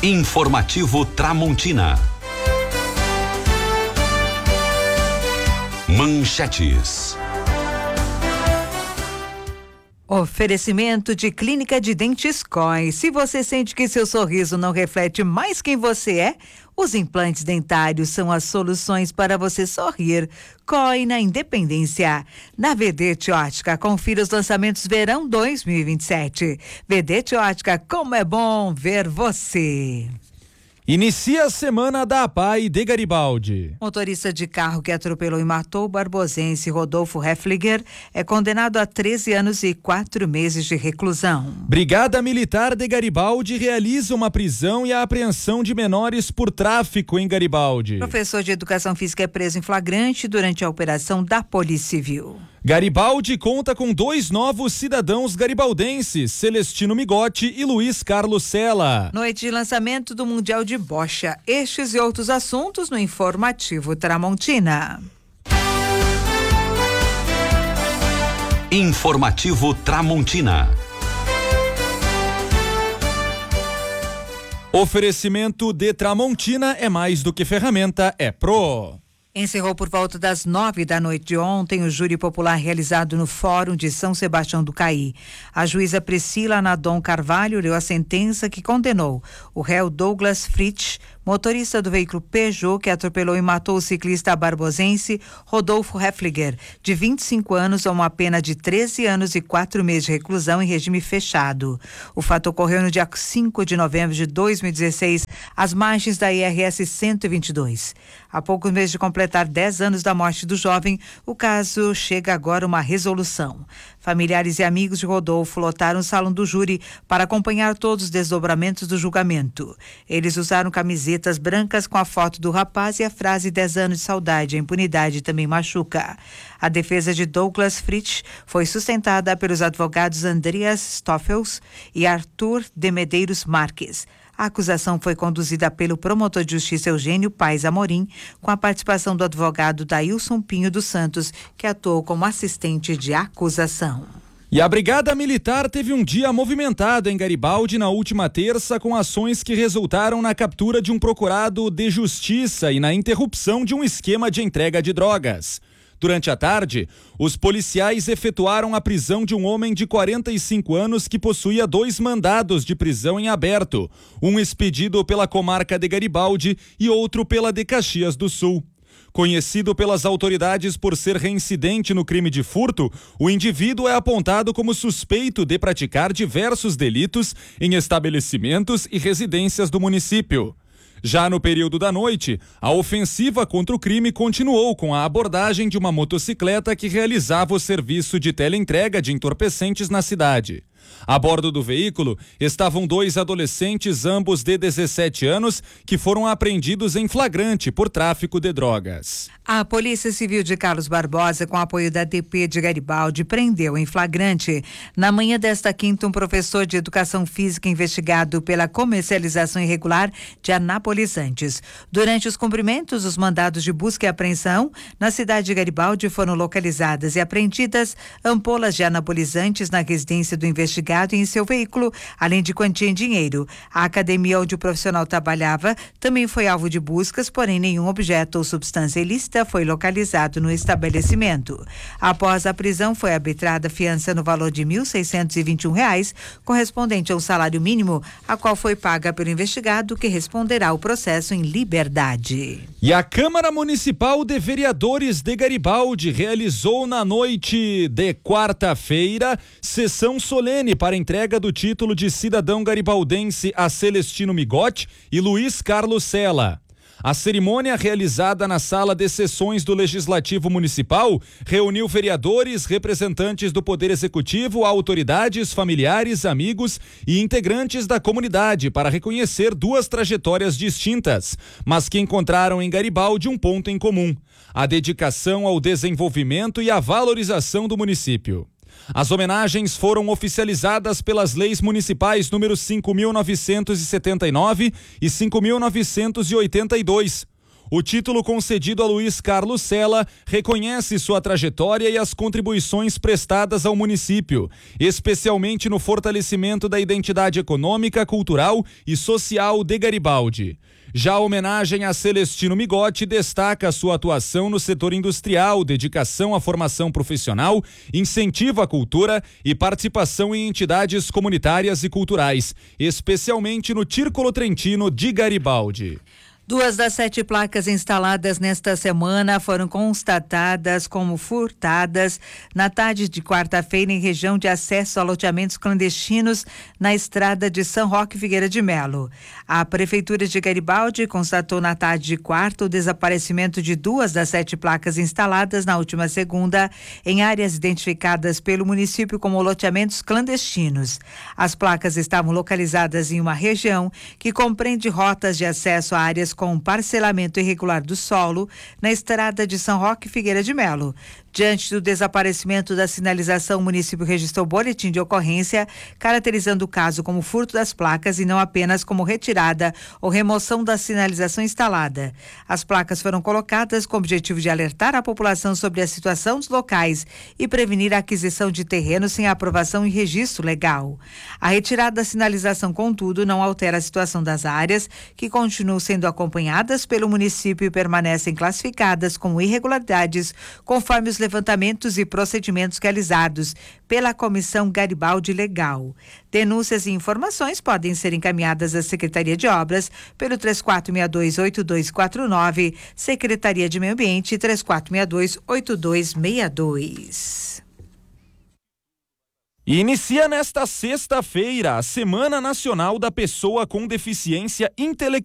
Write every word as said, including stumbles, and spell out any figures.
Informativo Tramontina. Manchetes. Oferecimento de Clínica de Dentes C O I. Se você sente que seu sorriso não reflete mais quem você é, os implantes dentários são as soluções para você sorrir. C O I na Independência. Na Vedete Ótica, confira os lançamentos verão dois mil e vinte e sete. Vedete Ótica, como é bom ver você. Inicia a semana da A P A I de Garibaldi. Motorista de carro que atropelou e matou o barbosense Rodolfo Heffliger é condenado a treze anos e quatro meses de reclusão. Brigada Militar de Garibaldi realiza uma prisão e a apreensão de menores por tráfico em Garibaldi. Professor de Educação Física é preso em flagrante durante a operação da Polícia Civil. Garibaldi conta com dois novos cidadãos garibaldenses, Celestino Migotti e Luiz Carlos Sela. Noite de lançamento do Mundial de Bocha. Estes e outros assuntos no Informativo Tramontina. Informativo Tramontina. Oferecimento de Tramontina é mais do que ferramenta, é Pro. Encerrou por volta das nove da noite de ontem o júri popular realizado no Fórum de São Sebastião do Caí. A juíza Priscila Anadon Carvalho leu a sentença que condenou o réu Douglas Fritsch, motorista do veículo Peugeot que atropelou e matou o ciclista barbosense Rodolfo Heffliger, de vinte e cinco anos, a uma pena de treze anos e quatro meses de reclusão em regime fechado. O fato ocorreu no dia cinco de novembro de dois mil e dezesseis, às margens da I R S cento e vinte e dois. Há poucos meses de completar dez anos da morte do jovem, o caso chega agora a uma resolução. Familiares e amigos de Rodolfo lotaram o salão do júri para acompanhar todos os desdobramentos do julgamento. Eles usaram camisetas brancas com a foto do rapaz e a frase dez anos de saudade, a impunidade também machuca. A defesa de Douglas Fritsch foi sustentada pelos advogados Andreas Stoffels e Arthur de Medeiros Marques. A acusação foi conduzida pelo promotor de justiça Eugênio Paes Amorim, com a participação do advogado Dailson Pinho dos Santos, que atuou como assistente de acusação. E a Brigada Militar teve um dia movimentado em Garibaldi na última terça, com ações que resultaram na captura de um procurado de justiça e na interrupção de um esquema de entrega de drogas. Durante a tarde, os policiais efetuaram a prisão de um homem de quarenta e cinco anos que possuía dois mandados de prisão em aberto, um expedido pela comarca de Garibaldi e outro pela de Caxias do Sul. Conhecido pelas autoridades por ser reincidente no crime de furto, o indivíduo é apontado como suspeito de praticar diversos delitos em estabelecimentos e residências do município. Já no período da noite, a ofensiva contra o crime continuou com a abordagem de uma motocicleta que realizava o serviço de teleentrega de entorpecentes na cidade. A bordo do veículo estavam dois adolescentes, ambos de dezessete anos, que foram apreendidos em flagrante por tráfico de drogas. A Polícia Civil de Carlos Barbosa, com apoio da D P de Garibaldi, prendeu em flagrante, na manhã desta quinta, um professor de educação física investigado pela comercialização irregular de anabolizantes. Durante os cumprimentos dos mandados de busca e apreensão, na cidade de Garibaldi foram localizadas e apreendidas ampolas de anabolizantes na residência do investigado e em seu veículo, além de quantia em dinheiro. A academia onde o profissional trabalhava também foi alvo de buscas, porém nenhum objeto ou substância ilícita foi localizado no estabelecimento. Após a prisão, foi arbitrada fiança no valor de mil seiscentos e vinte e um reais, correspondente ao salário mínimo, a qual foi paga pelo investigado, que responderá ao processo em liberdade. E a Câmara Municipal de Vereadores de Garibaldi realizou na noite de quarta-feira sessão solene para entrega do título de cidadão garibaldense a Celestino Migotti e Luiz Carlos Sela. A cerimônia, realizada na sala de sessões do Legislativo Municipal, reuniu vereadores, representantes do Poder Executivo, autoridades, familiares, amigos e integrantes da comunidade para reconhecer duas trajetórias distintas, mas que encontraram em Garibaldi um ponto em comum: a dedicação ao desenvolvimento e à valorização do município. As homenagens foram oficializadas pelas leis municipais número cinco mil novecentos e setenta e nove e cinco mil novecentos e oitenta e dois. O título concedido a Luiz Carlos Sela reconhece sua trajetória e as contribuições prestadas ao município, especialmente no fortalecimento da identidade econômica, cultural e social de Garibaldi. Já a homenagem a Celestino Migotti destaca sua atuação no setor industrial, dedicação à formação profissional, incentivo à cultura e participação em entidades comunitárias e culturais, especialmente no Círculo Trentino de Garibaldi. Duas das sete placas instaladas nesta semana foram constatadas como furtadas na tarde de quarta-feira em região de acesso a loteamentos clandestinos na estrada de São Roque Figueira de Melo. A Prefeitura de Garibaldi constatou na tarde de quarta o desaparecimento de duas das sete placas instaladas na última segunda em áreas identificadas pelo município como loteamentos clandestinos. As placas estavam localizadas em uma região que compreende rotas de acesso a áreas com parcelamento irregular do solo na estrada de São Roque Figueira de Melo. Diante do desaparecimento da sinalização, o município registrou boletim de ocorrência, caracterizando o caso como furto das placas e não apenas como retirada ou remoção da sinalização instalada. As placas foram colocadas com o objetivo de alertar a população sobre a situação dos locais e prevenir a aquisição de terrenos sem aprovação e registro legal. A retirada da sinalização, contudo, não altera a situação das áreas, que continuam sendo acompanhadas pelo município e permanecem classificadas como irregularidades, conforme os levantamentos e procedimentos realizados pela Comissão Garibaldi Legal. Denúncias e informações podem ser encaminhadas à Secretaria de Obras pelo três quatro seis dois, oito dois quatro nove, Secretaria de Meio Ambiente três quatro seis dois, oito dois seis dois. E inicia nesta sexta-feira a Semana Nacional da Pessoa com Deficiência Intelectual.